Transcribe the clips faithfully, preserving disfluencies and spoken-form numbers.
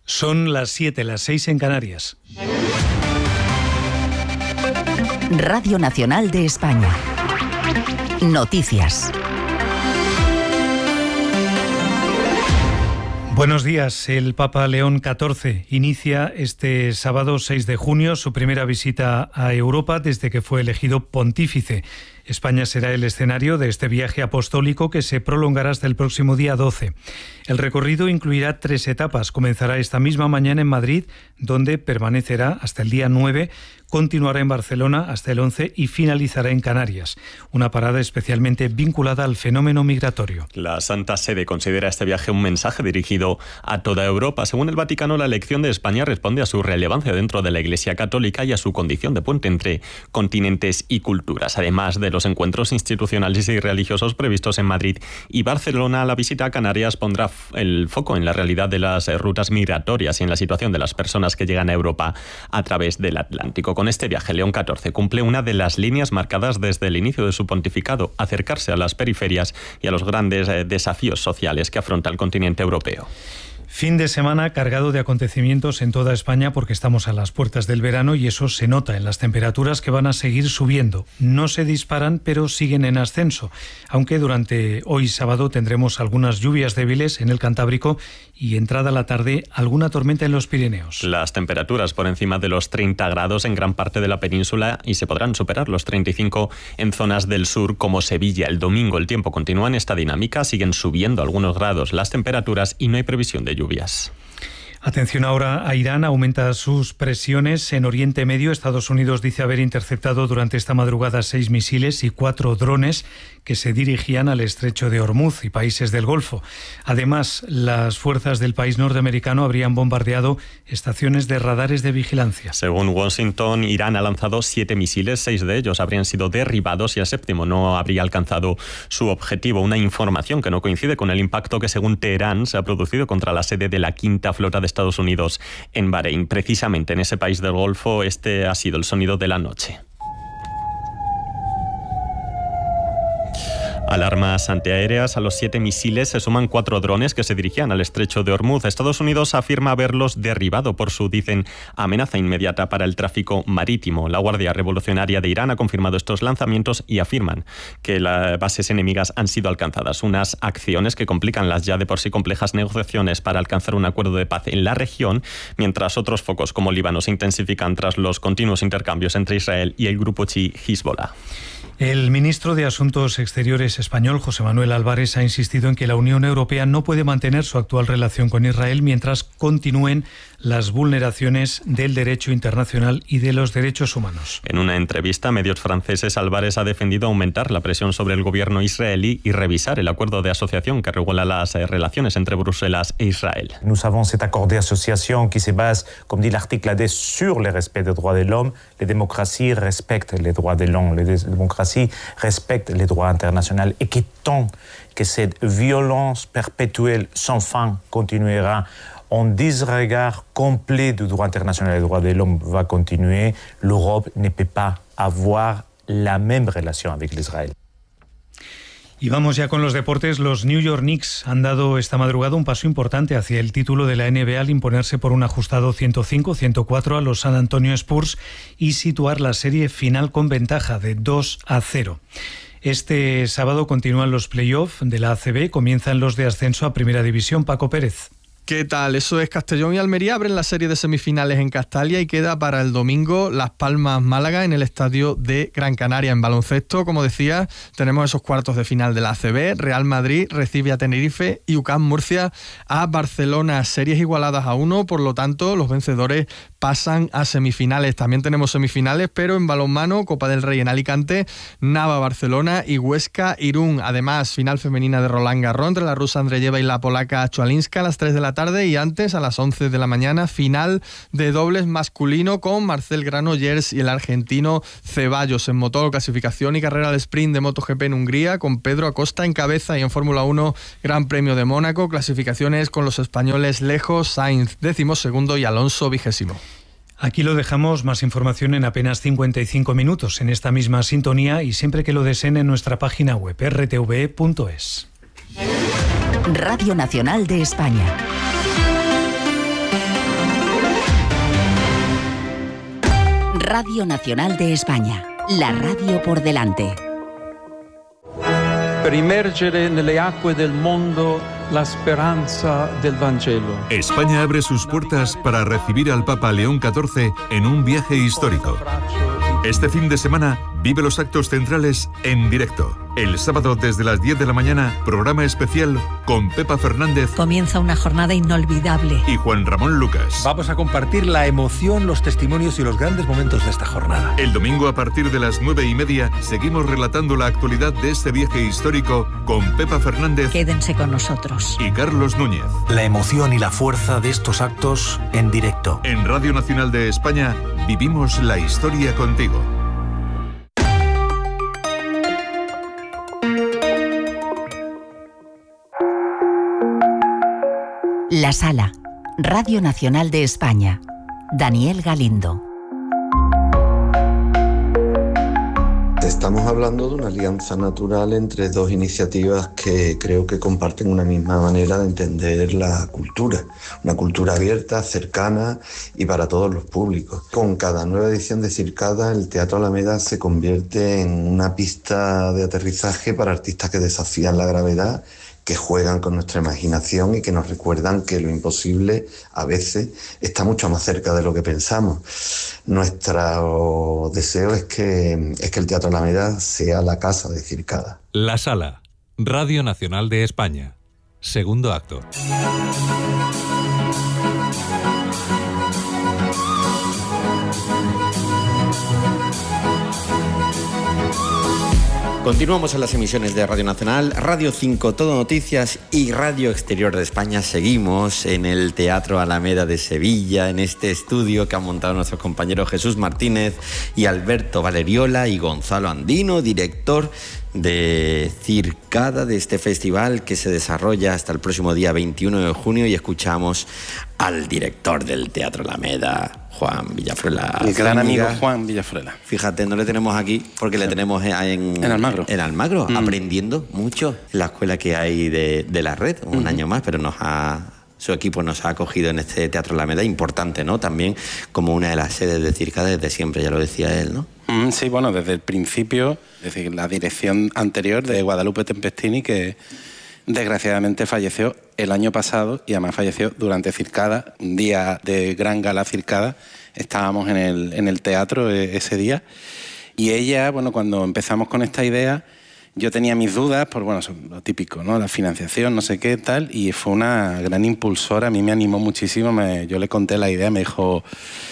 Son las siete, las seis en Canarias. Radio Nacional de España. Noticias. Buenos días. El Papa León catorce inicia este sábado seis de junio su primera visita a Europa desde que fue elegido pontífice. España será el escenario de este viaje apostólico que se prolongará hasta el próximo día doce. El recorrido incluirá tres etapas. Comenzará esta misma mañana en Madrid, donde permanecerá hasta el día nueve, continuará en Barcelona hasta el once y finalizará en Canarias, una parada especialmente vinculada al fenómeno migratorio. La Santa Sede considera este viaje un mensaje dirigido a toda Europa. Según el Vaticano, la elección de España responde a su relevancia dentro de la Iglesia Católica y a su condición de puente entre continentes y culturas. Además de los encuentros institucionales y religiosos previstos en Madrid y Barcelona, la visita a Canarias pondrá el foco en la realidad de las rutas migratorias y en la situación de las personas que llegan a Europa a través del Atlántico. Con este viaje, León catorce cumple una de las líneas marcadas desde el inicio de su pontificado: acercarse a las periferias y a los grandes eh, desafíos sociales que afronta el continente europeo. Fin de semana cargado de acontecimientos en toda España porque estamos a las puertas del verano y eso se nota en las temperaturas que van a seguir subiendo. No se disparan, pero siguen en ascenso, aunque durante hoy sábado tendremos algunas lluvias débiles en el Cantábrico y entrada la tarde alguna tormenta en los Pirineos. Las temperaturas por encima de los treinta grados en gran parte de la península y se podrán superar los treinta y cinco en zonas del sur como Sevilla. El domingo el tiempo continúa en esta dinámica, siguen subiendo algunos grados las temperaturas y no hay previsión de lluvias. Atención ahora a Irán, aumenta sus presiones en Oriente Medio. Estados Unidos dice haber interceptado durante esta madrugada seis misiles y cuatro drones que se dirigían al estrecho de Hormuz y países del Golfo. Además, las fuerzas del país norteamericano habrían bombardeado estaciones de radares de vigilancia. Según Washington, Irán ha lanzado siete misiles, seis de ellos habrían sido derribados y el séptimo no habría alcanzado su objetivo. Una información que no coincide con el impacto que, según Teherán, se ha producido contra la sede de la quinta flota de Estados Unidos en Bahrein. Precisamente en ese país del Golfo, este ha sido el sonido de la noche. Alarmas antiaéreas. A los siete misiles se suman cuatro drones que se dirigían al estrecho de Hormuz. Estados Unidos afirma haberlos derribado por su, dicen, amenaza inmediata para el tráfico marítimo. La Guardia Revolucionaria de Irán ha confirmado estos lanzamientos y afirman que las bases enemigas han sido alcanzadas. Unas acciones que complican las ya de por sí complejas negociaciones para alcanzar un acuerdo de paz en la región, mientras otros focos como Líbano se intensifican tras los continuos intercambios entre Israel y el grupo chií Hezbollah. El ministro de Asuntos Exteriores español, José Manuel Álvarez, ha insistido en que la Unión Europea no puede mantener su actual relación con Israel mientras continúen las vulneraciones del derecho internacional y de los derechos humanos. En una entrevista a medios franceses, Álvarez ha defendido aumentar la presión sobre el gobierno israelí y revisar el acuerdo de asociación que regula las relaciones entre Bruselas e Israel. Nous avons cet accord d'association qui se base, comme dit l'article dix, sur le respect des droits de l'homme. Les démocraties respectent les droits de l'homme. Les démocraties respectent les droits internationaux et que tant que cette violence perpétuelle sans fin continuera, en disregard complet du droit international et des droits de l'homme va continuer, l'Europe ne peut pas avoir la même relation avec l'Israël. Y vamos ya con los deportes. Los New York Knicks han dado esta madrugada un paso importante hacia el título de la N B A al imponerse por un ajustado ciento cinco a ciento cuatro a los San Antonio Spurs y situar la serie final con ventaja de dos a cero. Este sábado continúan los playoffs de la A C B, comienzan los de ascenso a Primera División. Paco Pérez. ¿Qué tal? Eso es, Castellón y Almería abren la serie de semifinales en Castalia y queda para el domingo Las Palmas-Málaga en el estadio de Gran Canaria. En baloncesto, como decía, tenemos esos cuartos de final de la A C B. Real Madrid recibe a Tenerife y U C A M Murcia a Barcelona. Series igualadas a uno, por lo tanto, los vencedores pasan a semifinales. También tenemos semifinales, pero en balonmano, Copa del Rey en Alicante, Nava-Barcelona y Huesca-Irún. Además, final femenina de Roland Garros entre la rusa Andreyeva y la polaca Chwalinska a las tres de la tarde y antes, a las once de la mañana, final de dobles masculino con Marcel Granollers y el argentino Ceballos. En motor, clasificación y carrera de sprint de MotoGP en Hungría con Pedro Acosta en cabeza, y en Fórmula uno, Gran Premio de Mónaco, clasificaciones con los españoles Lejos, Sainz décimo segundo y Alonso vigésimo. Aquí lo dejamos, más información en apenas cincuenta y cinco minutos en esta misma sintonía y siempre que lo deseen en nuestra página web erre te ve punto es. Radio Nacional de España. Radio Nacional de España, la radio por delante. Per immergere nelle acque del mondo la speranza del Vangelo. España abre sus puertas para recibir al Papa León catorce en un viaje histórico. Este fin de semana vive los actos centrales en directo. El sábado desde las diez de la mañana, programa especial con Pepa Fernández. Comienza una jornada inolvidable. Y Juan Ramón Lucas. Vamos a compartir la emoción, los testimonios y los grandes momentos de esta jornada. El domingo a partir de las nueve y media seguimos relatando la actualidad de este viaje histórico con Pepa Fernández. Quédense con nosotros. Y Carlos Núñez. La emoción y la fuerza de estos actos en directo. En Radio Nacional de España vivimos la historia contigo. La Sala, Radio Nacional de España. Daniel Galindo. Estamos hablando de una alianza natural entre dos iniciativas que creo que comparten una misma manera de entender la cultura. Una cultura abierta, cercana y para todos los públicos. Con cada nueva edición de Circada, el Teatro Alameda se convierte en una pista de aterrizaje para artistas que desafían la gravedad, que juegan con nuestra imaginación y que nos recuerdan que lo imposible a veces está mucho más cerca de lo que pensamos. Nuestro deseo es que, es que el Teatro Alameda sea la casa de Circada. La Sala, Radio Nacional de España. Segundo acto. Continuamos en las emisiones de Radio Nacional, Radio cinco, Todo Noticias y Radio Exterior de España. Seguimos en el Teatro Alameda de Sevilla, en este estudio que han montado nuestros compañeros Jesús Martínez y Alberto Valeriola y Gonzalo Andino, director de Circada, de este festival que se desarrolla hasta el próximo día veintiuno de junio, y escuchamos al director del Teatro Alameda, Juan Villafruela. Mi gran amigo Juan Villafruela. Fíjate, no le tenemos aquí porque le tenemos en, en Almagro, en Almagro mm. aprendiendo mucho en la escuela que hay de, de la red, un mm. año más, pero nos ha... Su equipo nos ha acogido en este Teatro Alameda, importante, ¿no? También como una de las sedes de Circada desde siempre, ya lo decía él, ¿no? Mm, sí, bueno, desde el principio, es decir, la dirección anterior de Guadalupe Tempestini, que desgraciadamente falleció el año pasado y además falleció durante Circada, un día de gran gala Circada. Estábamos en el, en el teatro ese día y ella, bueno, cuando empezamos con esta idea, yo tenía mis dudas por, bueno, lo típico, ¿no? La financiación, no sé qué, tal, y fue una gran impulsora, a mí me animó muchísimo, me, yo le conté la idea, me dijo,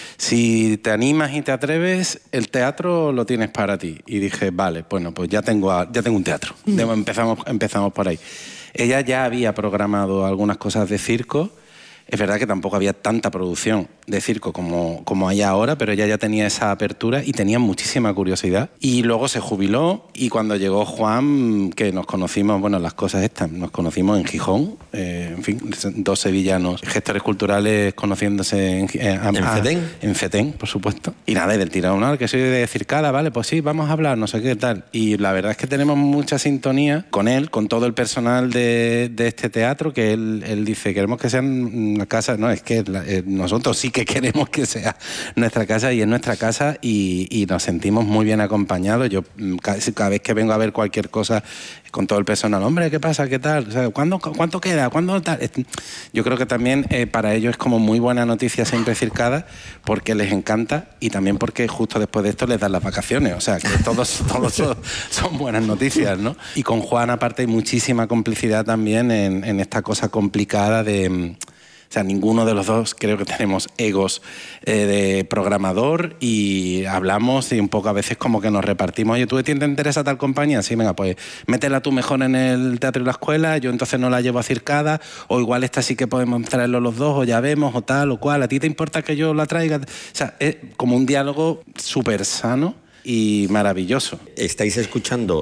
si te animas y te atreves, el teatro lo tienes para ti. Y dije, vale, bueno, pues ya tengo, ya tengo un teatro, mm. empezamos, empezamos por ahí. Ella ya había programado algunas cosas de circo. Es verdad que tampoco había tanta producción de circo como, como hay ahora, pero ella ya tenía esa apertura y tenía muchísima curiosidad. Y luego se jubiló y cuando llegó Juan, que nos conocimos, bueno, las cosas estas, nos conocimos en Gijón, eh, en fin, dos sevillanos, gestores culturales conociéndose en, eh, a, ¿En Fetén? A, en Fetén, por supuesto. Y nada, y del tirón, no, que soy de Circada, vale, pues sí, vamos a hablar, no sé qué tal. Y la verdad es que tenemos mucha sintonía con él, con todo el personal de, de este teatro, que él, él dice, queremos que sean una casa, no, es que la, eh, nosotros sí que queremos que sea nuestra casa y es nuestra casa y, y nos sentimos muy bien acompañados. Yo cada, cada vez que vengo a ver cualquier cosa con todo el personal, hombre, ¿qué pasa? ¿Qué tal? O sea, ¿cuándo, ¿Cuánto queda? ¿Cuándo tal? Yo creo que también eh, para ellos es como muy buena noticia siempre Circada porque les encanta y también porque justo después de esto les dan las vacaciones. O sea, que todos, todos son, son buenas noticias, ¿no? Y con Juan aparte hay muchísima complicidad también en, en esta cosa complicada de... O sea, ninguno de los dos creo que tenemos egos eh, de programador y hablamos y un poco a veces como que nos repartimos. Oye, ¿tú te interesa tal compañía? Sí, venga, pues métela tú mejor en el teatro y la escuela, yo entonces no la llevo a Circada, o igual esta sí que podemos traerlo los dos, o ya vemos, o tal, o cual. ¿A ti te importa que yo la traiga? O sea, es como un diálogo súper sano y maravilloso. Estáis escuchando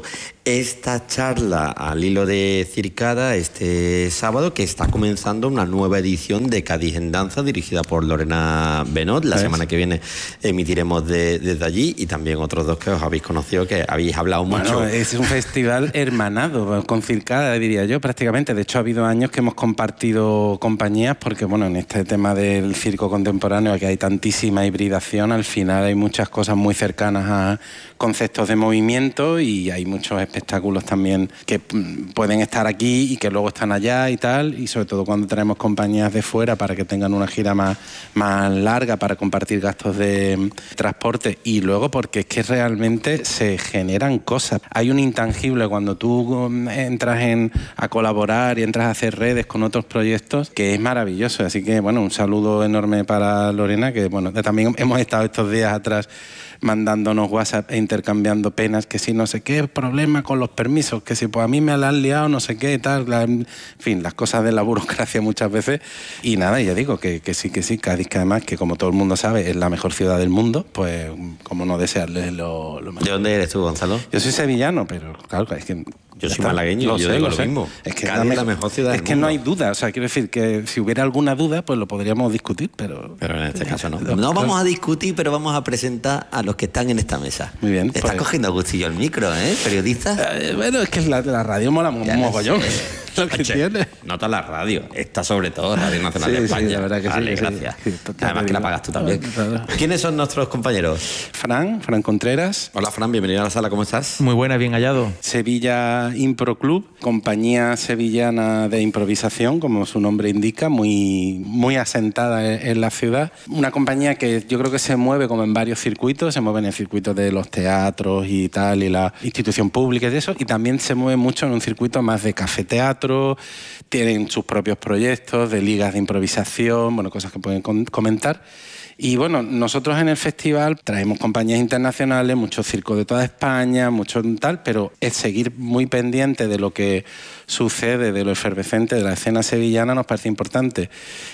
esta charla al hilo de Circada este sábado, que está comenzando una nueva edición de Cádiz en Danza dirigida por Lorena Benot. La semana que viene emitiremos de, desde allí, y también otros dos que os habéis conocido, que habéis hablado mucho. Bueno, es un festival hermanado con Circada, diría yo, prácticamente. De hecho, ha habido años que hemos compartido compañías porque, bueno, en este tema del circo contemporáneo, que hay tantísima hibridación, al final hay muchas cosas muy cercanas a conceptos de movimiento, y hay muchos espectáculos también que pueden estar aquí y que luego están allá y tal, y sobre todo cuando tenemos compañías de fuera para que tengan una gira más, más larga, para compartir gastos de transporte, y luego porque es que realmente se generan cosas. Hay un intangible cuando tú entras en, a colaborar y entras a hacer redes con otros proyectos, que es maravilloso. Así que, bueno, un saludo enorme para Lorena, que bueno, también hemos estado estos días atrás mandándonos WhatsApp e intercambiando penas, que si no sé qué problema con los permisos, que si pues a mí me la han liado, no sé qué y tal, la, en fin, las cosas de la burocracia muchas veces. Y nada, ya digo que, que sí, que sí, Cádiz, que además, que como todo el mundo sabe, es la mejor ciudad del mundo, pues como no desearles lo, lo mejor. ¿De dónde eres tú, Gonzalo? Yo soy sevillano, pero claro, es que... Yo soy malagueño y yo digo lo mismo. Es que Cádiz es la mejor ciudad del Es que mundo. no hay duda, o sea, quiero decir que si hubiera alguna duda, pues lo podríamos discutir, pero... Pero en este caso no. No vamos a discutir, pero vamos a presentar a los que están en esta mesa. Muy bien. Estás pues... cogiendo a gustillo el micro, ¿eh? ¿Periodista? Eh, bueno, es que la, la radio mola un mogollón. Lo que Che, tiene. no toda la radio, esta sobre todo, Radio Nacional Sí, de sí, España. la verdad que sí, vale, que sí. gracias. Sí, Además que la pagas tú también. Claro. ¿Quiénes son nuestros compañeros? Fran, Fran Contreras. Hola, Fran, bienvenido a la sala, ¿cómo estás? Muy buena, bien hallado. Sevilla Impro Club, compañía sevillana de improvisación, como su nombre indica, muy, muy asentada en, en la ciudad. Una compañía que yo creo que se mueve como en varios circuitos, se mueve en el circuito de los teatros y tal, y la institución pública y eso, y también se mueve mucho en un circuito más de café-teatro, tienen sus propios proyectos de ligas de improvisación, bueno, cosas que pueden comentar. Y bueno, nosotros en el festival traemos compañías internacionales, muchos circos de toda España, mucho tal, pero es seguir muy pendiente de lo que sucede, de lo efervescente de la escena sevillana, nos parece importante.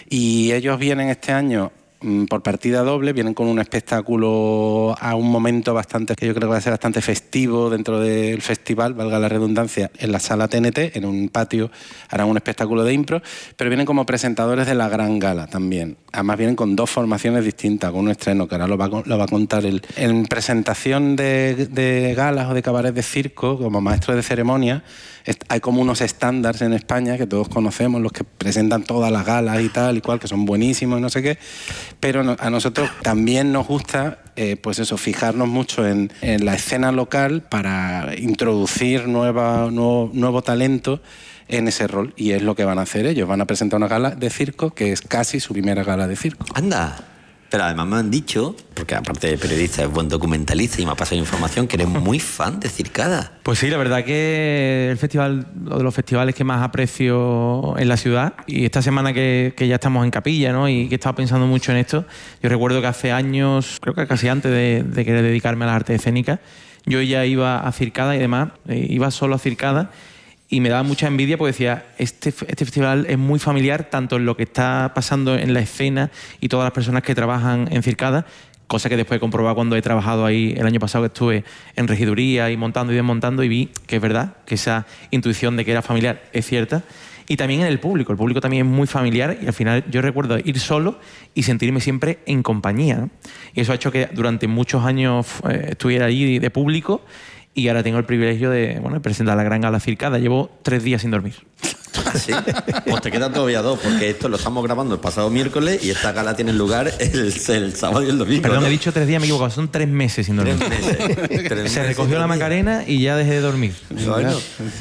Y ellos vienen este año por partida doble, vienen con un espectáculo a un momento bastante, que yo creo que va a ser bastante festivo dentro del festival, valga la redundancia, en la sala T N T, en un patio, harán un espectáculo de impro, pero vienen como presentadores de la gran gala también. Además vienen con dos formaciones distintas, con un estreno que ahora lo va a, lo va a contar él. En presentación de, de galas o de cabarets de circo, como maestro de ceremonia, hay como unos estándares en España que todos conocemos, los que presentan todas las galas y tal y cual, que son buenísimos y no sé qué, pero a nosotros también nos gusta eh, pues eso, fijarnos mucho en, en la escena local para introducir nueva, nuevo, nuevo talento en ese rol, y es lo que van a hacer ellos. Van a presentar una gala de circo que es casi su primera gala de circo. ¡Anda! Pero además me han dicho, porque aparte de periodista es buen documentalista y me ha pasado información, que eres muy fan de Circada. Pues sí, la verdad que el festival, uno de los festivales que más aprecio en la ciudad, y esta semana que, que ya estamos en Capilla, ¿no? Y que he estado pensando mucho en esto, yo recuerdo que hace años, creo que casi antes de, de querer dedicarme a las artes escénicas, yo ya iba a Circada y demás, eh, iba solo a Circada, y me daba mucha envidia porque decía, este, este festival es muy familiar, tanto en lo que está pasando en la escena y todas las personas que trabajan en Circada, cosa que después he comprobado cuando he trabajado ahí el año pasado, que estuve en regiduría y montando y desmontando, y vi que es verdad, que esa intuición de que era familiar es cierta. Y también en el público, el público también es muy familiar, y al final yo recuerdo ir solo y sentirme siempre en compañía, ¿no? Y eso ha hecho que durante muchos años eh, estuviera allí de público. Y ahora tengo el privilegio de, bueno, de presentar la gran gala Circada. Llevo tres días sin dormir. ¿Ah, sí? Pues te quedan todavía dos, porque esto lo estamos grabando el pasado miércoles y esta gala tiene lugar el, el sábado y el domingo. Perdón, ¿no? he dicho tres días, me he equivocado. Son tres meses sin dormir. Tres meses. Tres Se meses recogió la Macarena y ya dejé de dormir. Bueno.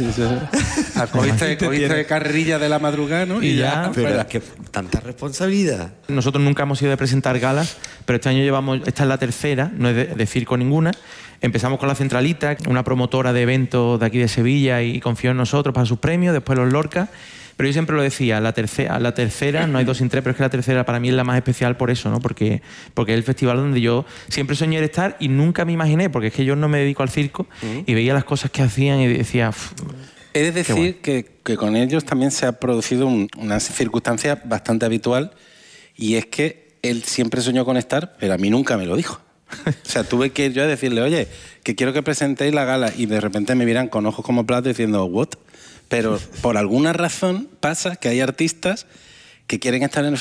Cogiste, cogiste carrerilla de la madrugada, ¿no? Y, y ya... ya pero es que tanta responsabilidad. Nosotros nunca hemos ido de presentar galas, pero este año llevamos... Esta es la tercera, no es de, de circo ninguna. Empezamos con la Centralita, una promotora de eventos de aquí de Sevilla, y confió en nosotros para sus premios, después los Lorca. Pero yo siempre lo decía, la tercera, la tercera, no hay dos sin tres, pero es que la tercera para mí es la más especial por eso, ¿no? Porque, porque es el festival donde yo siempre soñé de estar y nunca me imaginé, porque es que yo no me dedico al circo, uh-huh. y veía las cosas que hacían y decía... He de decir bueno. que, que con ellos también se ha producido un, una circunstancia bastante habitual, y es que él siempre soñó con estar, pero a mí nunca me lo dijo. O sea, tuve que ir yo a decirle, oye, que quiero que presentéis la gala, y de repente me miran con ojos como platos diciendo, ¿what? Pero por alguna razón pasa que hay artistas que quieren estar en el